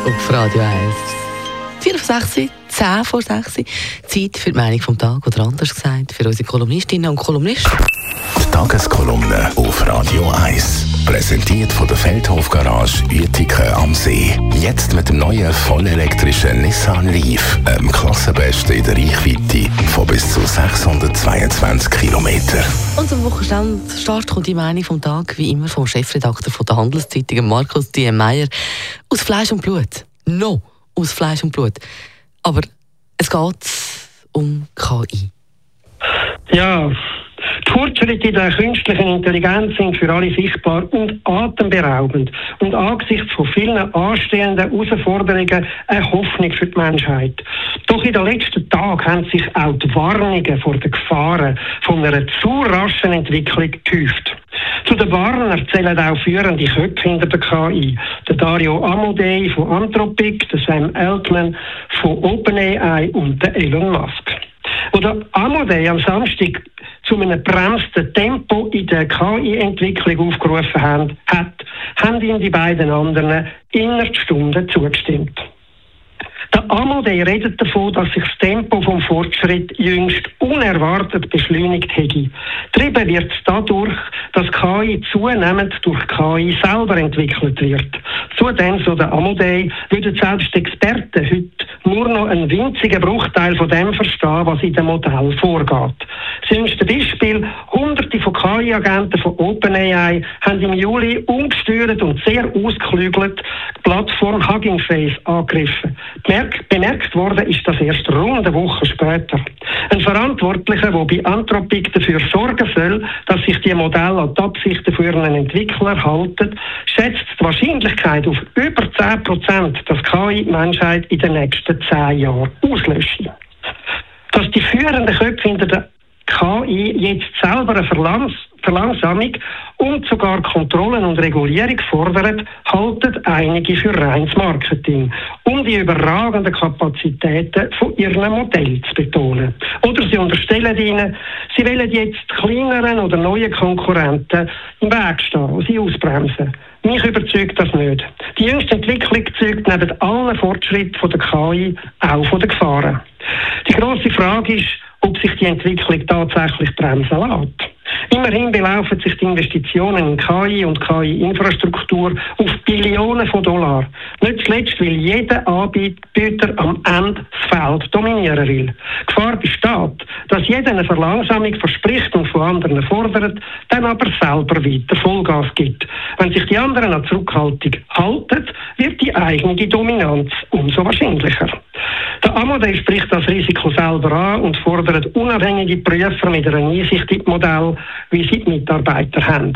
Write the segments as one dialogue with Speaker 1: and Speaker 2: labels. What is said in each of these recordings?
Speaker 1: auf Radio 1. 4 vor 6, 10 vor 6. Zeit für die Meinung vom Tag, oder anders gesagt, für unsere Kolumnistinnen und Kolumnisten.
Speaker 2: Die Tageskolumne auf Radio 1. Präsentiert von der Feldhof Garage Uetiken am See. Jetzt mit dem neuen vollelektrischen Nissan Leaf. Klassenbeste in der Reichweite von bis zu 622 Kilometern.
Speaker 1: Und zum Wochenstart kommt die Meinung vom Tag, wie immer, vom Chefredakteur von der Handelszeitung, Markus Diemeyer. Aus Fleisch und Blut. No, aus Fleisch und Blut. Aber es geht um KI.
Speaker 3: Ja, die Fortschritte der künstlichen Intelligenz sind für alle sichtbar und atemberaubend und angesichts von vielen anstehenden Herausforderungen eine Hoffnung für die Menschheit. Doch in den letzten Tagen haben sich auch die Warnungen vor den Gefahren von einer zu raschen Entwicklung gehäuft. Zu den Warnern zählen auch führende Köpfe hinter der KI. Der Dario Amodei von Anthropic, der Sam Altman von OpenAI und der Elon Musk. Oder Amodei am Samstag zu einem bremsten Tempo in der KI-Entwicklung aufgerufen hat, haben ihm die beiden anderen innerhalb Stunden zugestimmt. Der Amodei redet davon, dass sich das Tempo vom Fortschritt jüngst unerwartet beschleunigt hätte. Getrieben wird es dadurch, dass KI zunehmend durch KI selber entwickelt wird. Zudem, so der Amodei, würden selbst Experten heute nur noch einen winzigen Bruchteil von dem verstehen, was in dem Modell vorgeht. Das jüngste Beispiel: Hunderte von KI-Agenten von OpenAI haben im Juli ungesteuert und sehr ausgeklügelt die Plattform Hugging Face angegriffen. Bemerkt worden ist das erst rund eine Woche später. Ein Verantwortlicher, der bei Anthropic dafür sorgen soll, dass sich die Modelle an die Absichten für ihren Entwickler halten, schätzt die Wahrscheinlichkeit auf über 10%, dass KI die Menschheit in den nächsten 10 Jahren auslöschen. Dass die führenden Köpfe hinter der KI jetzt selber eine Verlangsamung und sogar Kontrollen und Regulierung fordern, halten einige für reines Marketing, um die überragenden Kapazitäten von ihren Modellen zu betonen. Oder sie unterstellen ihnen, sie wollen jetzt kleineren oder neuen Konkurrenten im Weg stehen und sie ausbremsen. Mich überzeugt das nicht. Die jüngste Entwicklung zeugt neben allen Fortschritten von der KI auch von den Gefahren. Die grosse Frage ist, ob sich die Entwicklung tatsächlich bremsen lässt. Immerhin belaufen sich die Investitionen in KI und KI-Infrastruktur auf Billionen von Dollar. Nicht zuletzt, weil jeder Anbieter am Ende das Feld dominieren will. Die Gefahr besteht, dass jeder eine Verlangsamung verspricht und von anderen fordert, dann aber selber weiter Vollgas gibt. Wenn sich die anderen an Zurückhaltung halten, wird die eigene Dominanz umso wahrscheinlicher. Der Amodei spricht das Risiko selber an und fordert unabhängige Prüfer mit einer Einsicht in das Modell, wie sie die Mitarbeiter haben.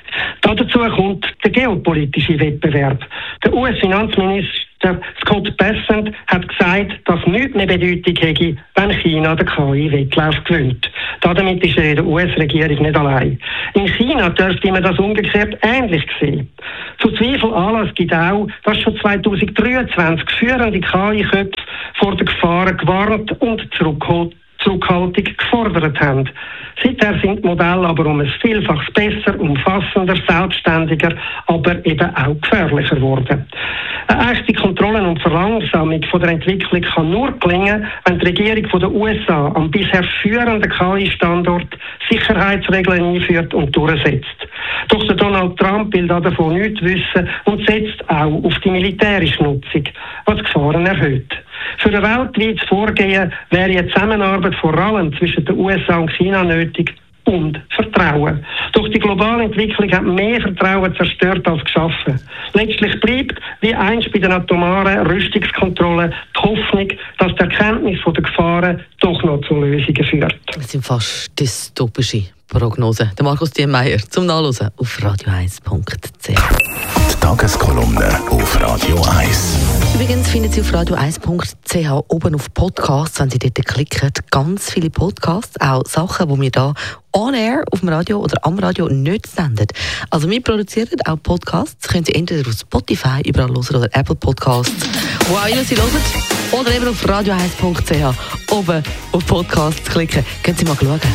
Speaker 3: Dazu kommt der geopolitische Wettbewerb. Der US-Finanzminister Scott Bessent hat gesagt, dass nichts mehr Bedeutung hätte, wenn China den KI-Wettlauf gewinnt. Damit ist er in der US-Regierung nicht allein. In China dürfte man das umgekehrt ähnlich sehen. Zu Zweifel Anlass gibt auch, dass schon 2023 führende KI-Köpfe vor den Gefahren gewarnt und Zurückhaltung gefordert haben. Seither sind die Modelle aber um ein Vielfaches besser, umfassender, selbstständiger, aber eben auch gefährlicher geworden. Eine echte Kontrolle und Verlangsamung von der Entwicklung kann nur gelingen, wenn die Regierung der USA am bisher führenden KI-Standort Sicherheitsregeln einführt und durchsetzt. Doch der Donald Trump will davon nichts wissen und setzt auch auf die militärische Nutzung, was die Gefahren erhöht. Für ein weltweites Vorgehen wäre eine Zusammenarbeit vor allem zwischen den USA und China nötig und Vertrauen. Doch die globale Entwicklung hat mehr Vertrauen zerstört als geschaffen. Letztlich bleibt, wie einst bei den atomaren Rüstungskontrollen, die Hoffnung, dass die Erkenntnis der Gefahren doch noch zu Lösungen führt.
Speaker 1: Das sind fast dystopische Prognosen. Der Markus Diemeyer zum Nachlesen auf radio1.ch.
Speaker 2: Die Tageskolumne auf Radio 1.
Speaker 1: Übrigens finden Sie auf radio1.ch oben auf Podcasts, wenn Sie dort klicken, ganz viele Podcasts, auch Sachen, die wir hier on air auf dem Radio oder am Radio nicht senden. Also wir produzieren auch Podcasts, können Sie entweder auf Spotify überall hören oder Apple Podcasts, wo auch immer Sie hören, oder eben auf radio1.ch oben auf Podcasts klicken. Können Sie mal schauen.